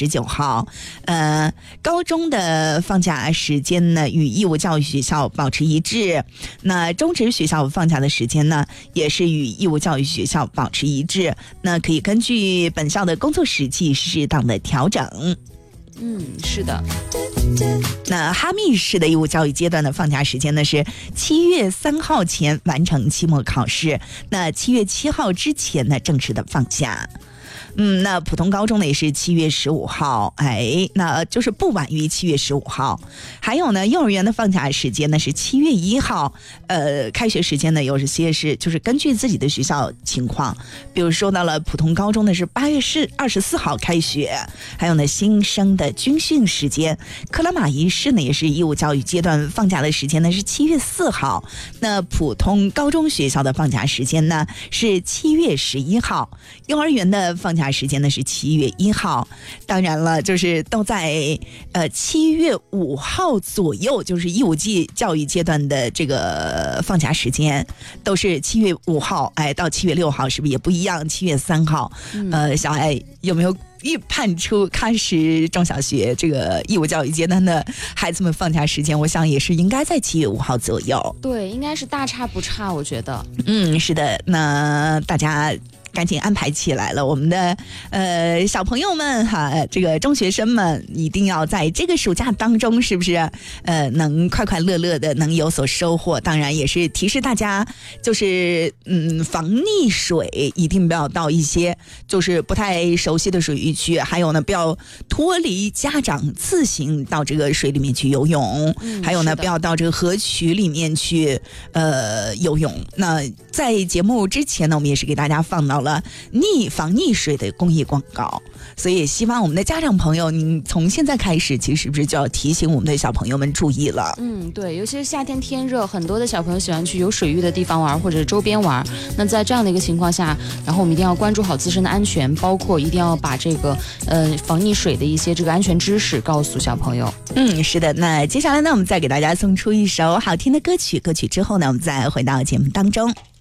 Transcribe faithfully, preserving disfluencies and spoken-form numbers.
十九号。呃，高中的放假时间呢，与义务教育学校保持一致。那中职学校放假的时间呢，也是与义务教育学校保持一致。那可以根据本校的工作实际适当的调整。 嗯，是的。 那哈密市的义务教育阶段的放假时间呢是七月三号前完成期末考试，那七月七号之前呢正式的放假。嗯，那普通高中呢也是七月十五号，哎，那就是不晚于七月十五号。还有呢，幼儿园的放假时间呢是七月一号，呃，开学时间呢有些是就是根据自己的学校情况，比如说到了普通高中呢是八月是二十四号开学，还有呢新生的军训时间，克拉玛依市呢也是义务教育阶段放假的时间呢是七月四号，那普通高中学校的放假时间呢是七月十一号，幼儿园的放假时间呢是七月一号，当然了，就是都在呃七月五号左右，就是义务教育阶段的这个放假时间都是七月五号，哎，到七月六号是不是也不一样？七月三号，呃，小爱有没有预判出开始中小学这个义务教育阶段的孩子们放假时间？我想也是应该在七月五号左右。 对，应该是大差不差，我觉得。 嗯，是的，那大家赶紧安排起来了，我们的呃小朋友们哈，这个中学生们一定要在这个暑假当中，是不是呃能快快乐乐的，能有所收获？当然也是提示大家，就是嗯防溺水，一定不要到一些就是不太熟悉的水域去，还有呢不要脱离家长自行到这个水里面去游泳， 嗯、 还有呢不要到这个河渠里面去呃游泳。那在节目之前呢，我们也是给大家放到了溺防溺水的公益广告，所以也希望我们的家长朋友，你从现在开始，其实是不是就要提醒我们的小朋友们注意了？ 嗯，对，尤其是夏天天热，很多的小朋友喜欢去有水域的地方玩，或者周边玩。那在这样的一个情况下，然后我们一定要关注好自身的安全，包括一定要把这个呃防溺水的一些这个安全知识告诉小朋友。 嗯，是的。那接下来呢，我们再给大家送出一首好听的歌曲，歌曲之后呢，我们再回到节目当中。